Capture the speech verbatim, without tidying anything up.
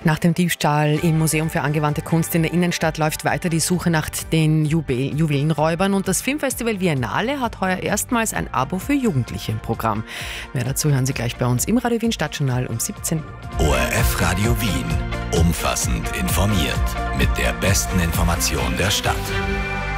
Nach dem Diebstahl im Museum für angewandte Kunst in der Innenstadt läuft weiter die Suche nach den Juwel- Juwelenräubern und das Filmfestival Viennale hat heuer erstmals ein Abo für Jugendliche im Programm. Mehr dazu hören Sie gleich bei uns im Radio Wien Stadtjournal um siebzehn Uhr. O R F Radio Wien. Umfassend informiert. Mit der besten Information der Stadt.